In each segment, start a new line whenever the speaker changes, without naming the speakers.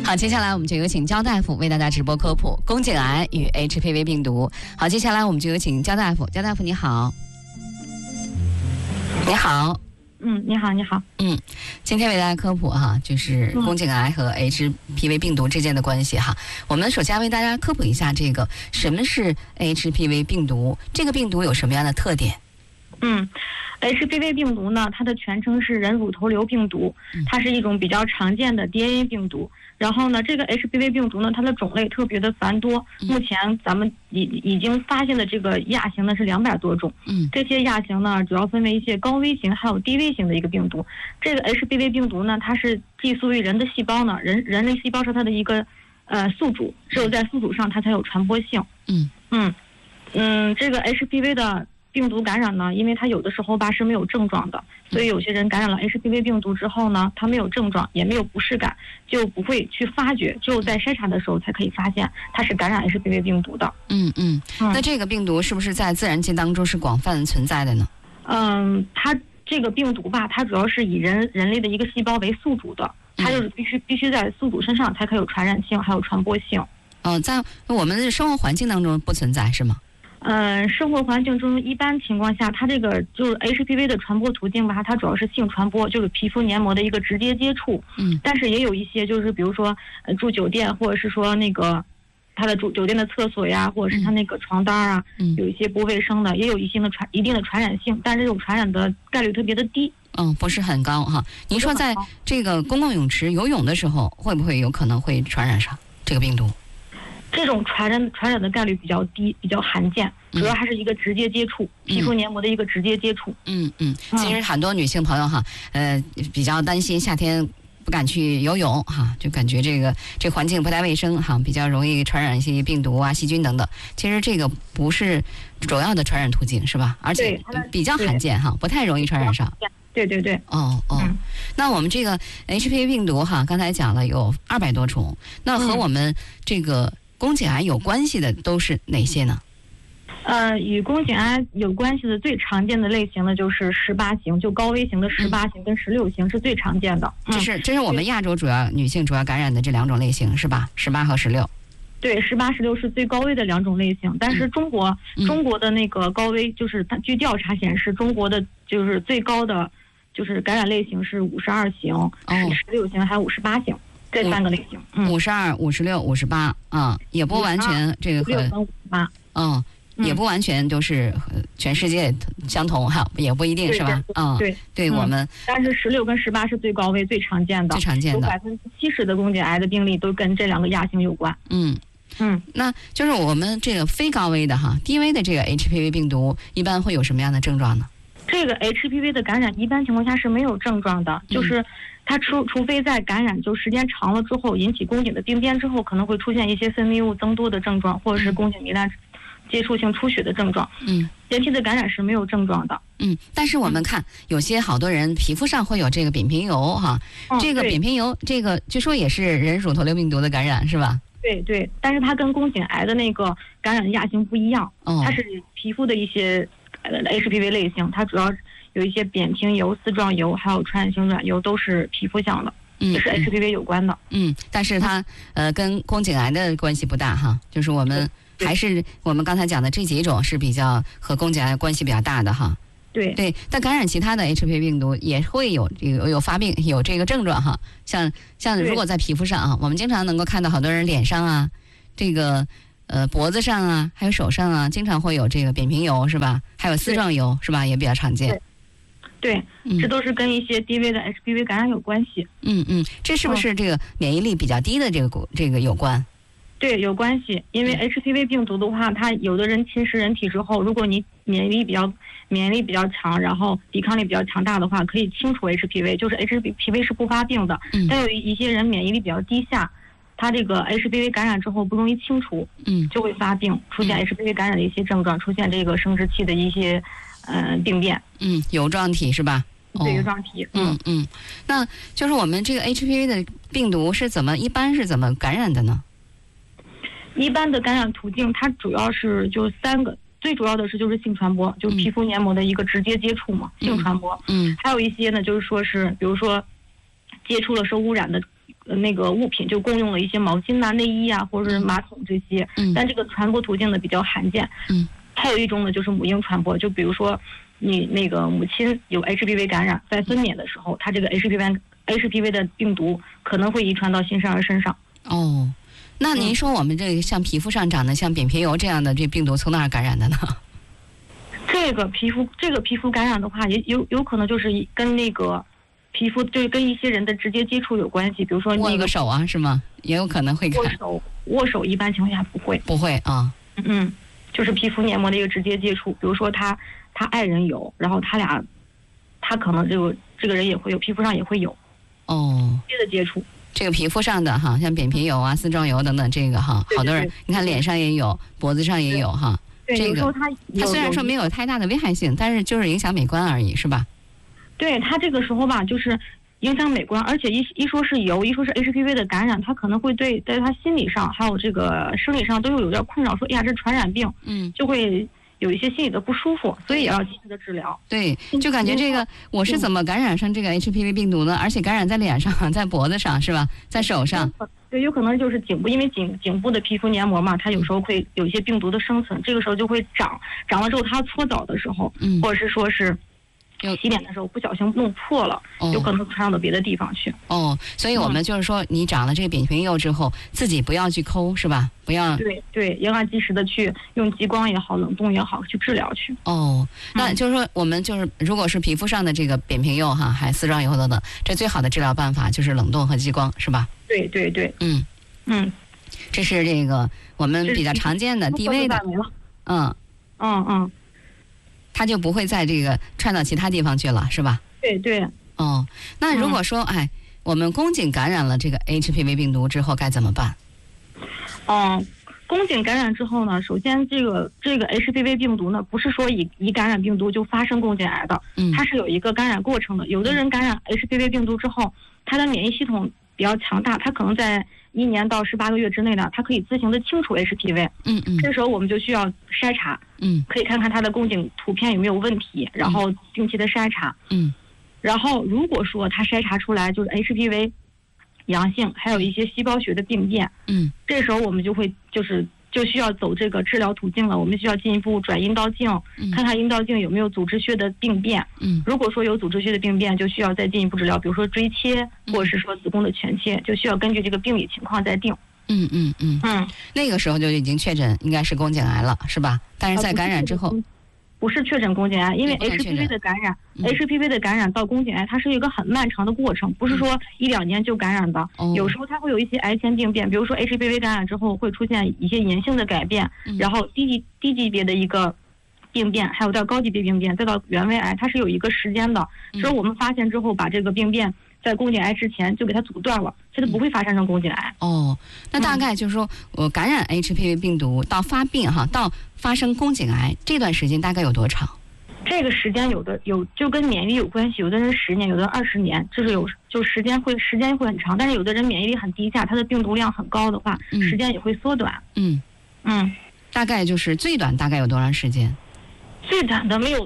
好，接下来我们就有请焦大夫为大家直播科普宫颈癌与 HPV 病毒。好，接下来我们就有请焦大夫。焦大夫你好。你好。
你好，你好。
今天为大家科普哈，就是宫颈癌和 HPV 病毒之间的关系哈。我们首先为大家科普一下这个什么是 HPV 病毒，这个病毒有什么样的特点
？HPV 病毒呢，它的全称是人乳头瘤病毒，它是一种比较常见的 DNA 病毒。然后呢，这个 HPV 病毒呢，它的种类特别的繁多。目前咱们已经发现的这个亚型呢是200多种。这些亚型呢，主要分为一些高危型还有低危型的一个病毒。这个 HPV 病毒呢，它是寄宿于人的细胞呢，人类细胞是它的一个宿主，只有在宿主上它才有传播性。这个 HPV 的病毒感染呢，因为它有的时候吧是没有症状的，所以有些人感染了 HPV 病毒之后呢，他没有症状，也没有不适感，就不会去发觉，只有在筛查的时候才可以发现它是感染 HPV 病毒的。
那这个病毒是不是在自然界当中是广泛存在的呢？
它这个病毒吧，它主要是以人类的一个细胞为宿主的，它就是必须在宿主身上才可以有传染性还有传播性。
在我们的生活环境当中不存在是吗？
生活环境中一般情况下，它这个就是 HPV 的传播途径吧，它主要是性传播，就是皮肤黏膜的一个直接接触。但是也有一些就是比如说住酒店，或者是说那个它的酒店的厕所呀，或者是它那个床单啊，有一些不卫生的，也有一定的传染性，但是这种传染的概率特别的低。
不是很高哈。您说在这个公共泳池游泳的时候，会不会有可能会传染上这个病毒？
这种传染的概率比较低，比较罕见，主要还是一个直接接触，皮肤黏膜的一个直接接触。
其实很多女性朋友哈，比较担心夏天不敢去游泳哈，就感觉这环境不太卫生哈，比较容易传染一些病毒啊、细菌等等。其实这个不是主要的传染途径是吧？而且比较罕见哈，不太容易传染上。
对。
那我们这个 HPV 病毒哈，刚才讲了有200多种，那和我们这个宫颈癌有关系的都是哪些呢？
与宫颈癌有关系的最常见的类型呢，就是18型，就高危型的18型跟16型是最常见的。
这是我们亚洲女性主要感染的这2种类型是吧？18和16。
对，18、16是最高危的2种类型，但是中国的那个高危，就是它据调查显示，中国的就是最高的就是感染类型是52型、16型还有58型。这3个类型
，52、56、58也不完全这个
和
58，也不完全都是全世界相同哈，也不一定是吧？对，我们
但是16跟18是最高危、最常见的，有70%的宫颈癌的病例都跟这2个亚型有关。
那就是我们这个非高危的哈，低危的这个 HPV 病毒一般会有什么样的症状呢？
这个 HPV 的感染一般情况下是没有症状的，就是它除非在感染就时间长了之后引起宫颈的病变之后，可能会出现一些分泌物增多的症状，或者是宫颈糜烂接触性出血的症状。前期的感染是没有症状的。
但是我们看有些好多人皮肤上会有这个扁平疣哈，这个扁平疣这个据说也是人乳头瘤病毒的感染是吧？
对，但是它跟宫颈癌的那个感染的亚型不一样，它是皮肤的一些HPV 类型，它主要有一些扁平疣、丝状疣，还有传染性软疣，都是皮肤上的，也是 HPV 有关的。
但是它跟宫颈癌的关系不大哈，就是我们还是我们刚才讲的这几种是比较和宫颈癌关系比较大的哈。对，但感染其他的 HPV 病毒也会有发病，有这个症状哈。像如果在皮肤上啊，我们经常能够看到好多人脸上啊，这个脖子上啊，还有手上啊，经常会有这个扁平疣是吧？还有丝状疣是吧？也比较常见。
对，这都是跟一些低危的 HPV 感染有关系。
这是不是这个免疫力比较低的这个有关？
对，有关系，因为 HPV 病毒的话，它有的人侵蚀人体之后，如果你免疫力比较强，然后抵抗力比较强大的话，可以清除 HPV， 就是 HPV 是不发病的。但有一些人免疫力比较低下，他这个 HPV 感染之后不容易清除，就会发病，出现 HPV 感染的一些症状，出现这个生殖器的一些病变。
疣状体是吧？
对，疣状体。
那就是我们这个 HPV 的病毒一般是怎么感染的呢？
一般的感染途径，它主要是就3个，最主要的就是性传播，就是皮肤黏膜的一个直接接触嘛，性传播。还有一些呢，就是说是比如说接触了受污染的那个物品，就共用了一些毛巾啊、内衣啊，或者是马桶这些。但这个传播途径呢比较罕见。还有一种呢就是母婴传播，就比如说你那个母亲有 HPV 感染，在分娩的时候，它这个 HPV 的病毒可能会遗传到新生儿身上。
哦，那您说我们这个像皮肤上长的像扁平疣这样的这病毒从哪儿感染的呢？
这个皮肤感染的话，也有可能就是跟那个皮肤就是跟一些人的直接接触有关系，比如说
握个手啊，是吗？也有可能会感。
握手一般情况下不会
啊。
就是皮肤黏膜的一个直接接触，比如说他爱人有，然后他可能这个人也会有，皮肤上也会有。直接的接触。
这个皮肤上的哈，像扁平疣啊、丝状疣等等，这个哈，好多人你看脸上也有，脖子上也有哈。这个它虽然说没有太大的危害性，但是就是影响美观而已，是吧？
对，它这个时候吧，就是影响美观，而且一说是疣，一说是 HPV 的感染，它可能会在他心理上还有这个生理上都有点困扰，说哎呀这传染病，就会有一些心理的不舒服，所以也要及时的治疗。对，
就感觉这个我是怎么感染上这个 HPV 病毒呢？而且感染在脸上、在脖子上是吧？在手上。
对，有可能就是颈部，因为颈部的皮肤黏膜嘛，它有时候会有一些病毒的生存，这个时候就会长了之后，它搓澡的时候，或者是说是洗脸的时候不小心弄破了，有可能传染到别的地方去。
所以我们就是说，你长了这个扁平疣之后，自己不要去抠，是吧？不要。
对，应该及时的去用激光也好、冷冻也好去治疗去。
那就是说，我们就是如果是皮肤上的这个扁平疣哈，还丝状疣等等，这最好的治疗办法就是冷冻和激光，是吧？
对。
这是这个我们比较常见的低危的。它就不会在这个传到其他地方去了，是吧？
对。
那如果说我们宫颈感染了这个 HPV 病毒之后该怎么办？
宫颈感染之后呢，首先这个 HPV 病毒呢，不是说一感染病毒就发生宫颈癌的，它是有一个感染过程的。有的人感染 HPV 病毒之后，他的免疫系统比较强大，他可能在1年到18个月之内呢，它可以自行的清除 HPV。这时候我们就需要筛查，可以看看它的宫颈图片有没有问题，然后定期的筛查。然后如果说它筛查出来就是 HPV 阳性，还有一些细胞学的病变，这时候我们就需要走这个治疗途径了。我们需要进一步转阴道镜，看看阴道镜有没有组织学的病变。如果说有组织学的病变，就需要再进一步治疗，比如说锥切，或者是说子宫的全切，就需要根据这个病理情况再定。那个时候就已经确诊应该是宫颈癌了，是吧？但是在感染之后。不是确诊宫颈癌，因为 HPV 的感染到宫颈癌，它是一个很漫长的过程，不是说1-2年就感染的。有时候它会有一些癌前病变，比如说 HPV 感染之后会出现一些炎性的改变，然后低级别的一个病变，还有到高级别病变，再到原位癌，它是有一个时间的。所以我们发现之后，把这个病变在宫颈癌之前就给它阻断了，它就不会发生成宫颈癌。
那大概就是说我感染 HPV 病毒到发病到发生宫颈癌这段时间大概有多长？
这个时间有就跟免疫力有关系，有的人10年，有的人20年，就时间会很长，但是有的人免疫力很低下，它的病毒量很高的话，时间也会缩短。
大概就是最短大概有多长时间？
最短的没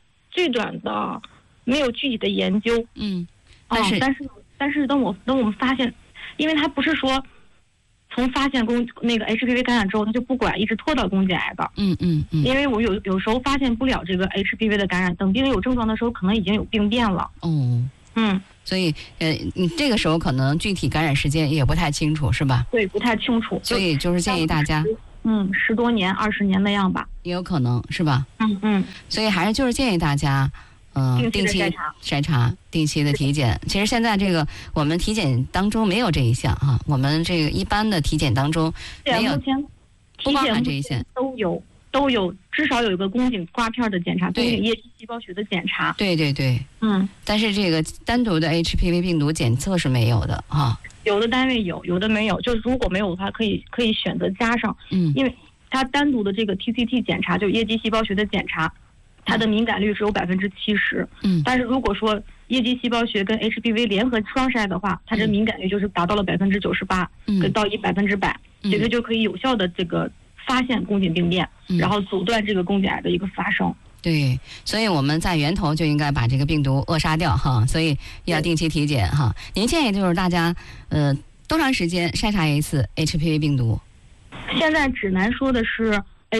有具体的研究。但是等我们发现，因为它不是说从发现那个 HPV 感染之后，它就不管，一直拖到宫颈癌的。因为我有时候发现不了这个 HPV 的感染，等病人有症状的时候，可能已经有病变了。所以
你这个时候可能具体感染时间也不太清楚，是吧？
对，不太清楚。
所以就是建议大家
，10多年、20年那样吧，
也有可能是吧？所以还是就是建议大家。定期筛查，定期的体检。其实现在这个我们体检当中没有这一项我们这个一般的体检当中没有，不包含这一项。
都有，至少有一个宫颈刮片的检查，宫颈液体细胞学的检查。
对。但是这个单独的 HPV 病毒检测是没有的
有的单位有，有的没有。就是如果没有的话，可以选择加上。因为它单独的这个 TCT 检查，就液基细胞学的检查。它的敏感率只有70%，但是如果说液基细胞学跟 HPV 联合双筛的话，它的敏感率就是达到了98%，到100%，这个就可以有效的这个发现宫颈病变，然后阻断这个宫颈癌的一个发生。
对，所以我们在源头就应该把这个病毒扼杀掉哈，所以要定期体检哈。您建议就是大家多长时间筛查一次 HPV 病毒？
现在指南说的是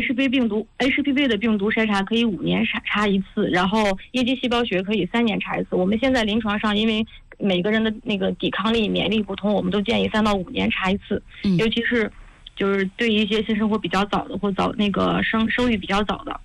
HPV 的病毒筛查可以5年查一次，然后叶基细胞学可以3年查一次。我们现在临床上因为每个人的那个抵抗力、免疫力不同，我们都建议3到5年查一次，尤其是就是对于一些性生活比较早的或早那个生育比较早的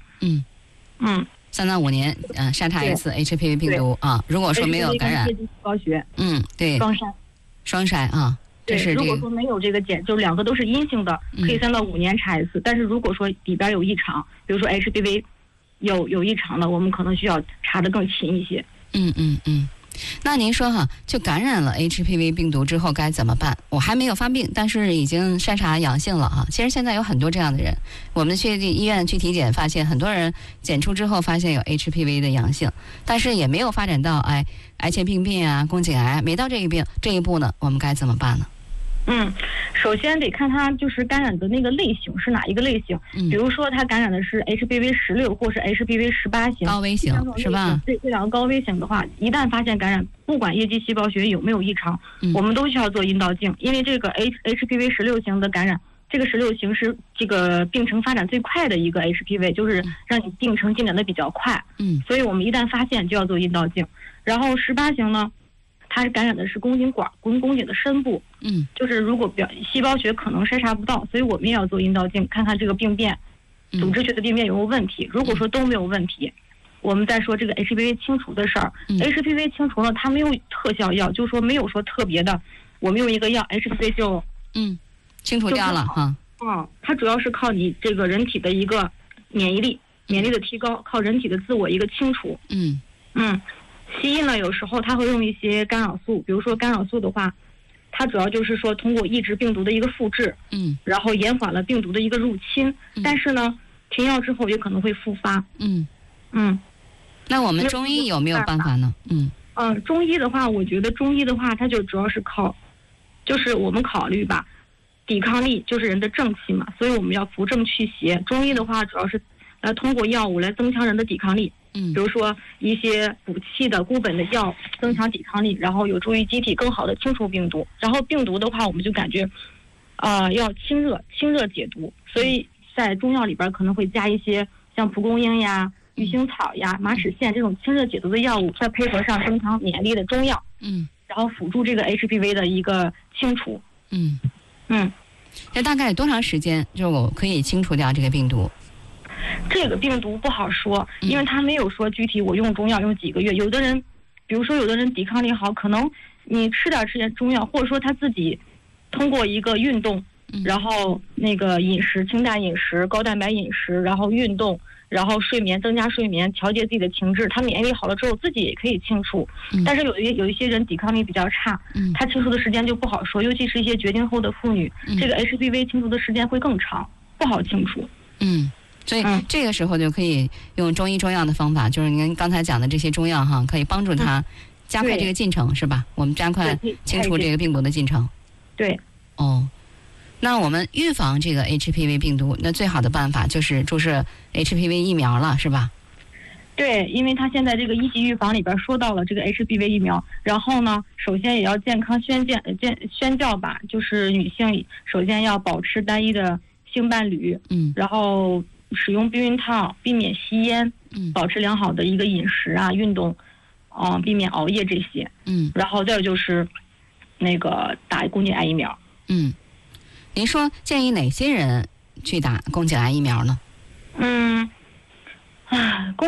，3到5年筛查一次 HPV 病毒啊。如果说没有感染，
叶基细胞学
对，双筛啊。
对，如果说没有这个就是2个都是阴性的，可以3到5年查一次。但是如果说里边有异常，比如说 HPV 有异常的，我们可能需要查得更勤一些。
那您说哈，就感染了 HPV 病毒之后该怎么办？我还没有发病，但是已经筛查阳性了哈。其实现在有很多这样的人，我们去医院去体检，发现很多人检出之后发现有 HPV 的阳性，但是也没有发展到癌前病变啊、宫颈癌，没到这一步呢，我们该怎么办呢？
首先得看他就是感染的那个类型是哪一个类型，比如说他感染的是 HPV16或是 HPV18型
高危型是吧？
对，这2个高危型的话，一旦发现感染，不管叶基细胞学有没有异常，我们都需要做阴道镜，因为这个 HPV16型的感染，这个16型是这个病程发展最快的一个 HPV， 就是让你病程进展的比较快，所以我们一旦发现就要做阴道镜。然后18型呢，它感染的是宫颈管跟宫颈的深部，就是如果细胞学可能筛查不到，所以我们也要做阴道镜，看看这个病变，组织学的病变有没有问题。如果说都没有问题，我们再说这个 HPV 清除的事儿。HPV 清除呢，它没有特效药，就是说没有说特别的，我们用一个药 HPV 就
清除掉了哈。
它主要是靠你这个人体的一个免疫力的提高，靠人体的自我一个清除。西医呢，有时候它会用一些干扰素，比如说干扰素的话，它主要就是说通过抑制病毒的一个复制，然后延缓了病毒的一个入侵，但是呢，停药之后也可能会复发。
那我们中医有没有办法呢？
中医的话，我觉得中医的话，它就主要是靠，就是我们考虑吧，抵抗力就是人的正气嘛，所以我们要扶正祛邪。中医的话，主要是通过药物来增强人的抵抗力。比如说一些补气的固本的药增强抵抗力，然后有助于机体更好的清除病毒。然后病毒的话，我们就感觉要清热解毒，所以在中药里边可能会加一些像蒲公英呀、鱼腥草呀、马齿苋这种清热解毒的药物，再配合上增强免疫力的中药，然后辅助这个 HPV 的一个清除。
这大概多长时间就我可以清除掉这个病毒？
这个病毒不好说，因为他没有说具体我用中药用几个月。有的人，比如说有的人抵抗力好，可能你吃点中药，或者说他自己通过一个运动，然后那个饮食清淡饮食、高蛋白饮食，然后运动，然后睡眠增加睡眠，调节自己的情志，他免疫力好了之后自己也可以清除。但是有一些人抵抗力比较差，他清除的时间就不好说，尤其是一些绝经后的妇女，这个 HPV 清除的时间会更长，不好清除。
所以这个时候就可以用中医中药的方法，就是您刚才讲的这些中药哈，可以帮助他加快这个进程，是吧？我们加快清除这个病毒的进程。
对。
那我们预防这个 HPV 病毒，那最好的办法就是注射 HPV 疫苗了，是吧？
对，因为他现在这个1级预防里边说到了这个 HPV 疫苗，然后呢，首先也要健康宣教吧，就是女性首先要保持单一的性伴侣，然后使用避孕套，避免吸烟，保持良好的一个饮食啊、运动，避免熬夜这些，然后再就是那个打宫颈癌疫苗。
您说建议哪些人去打宫颈癌疫苗呢？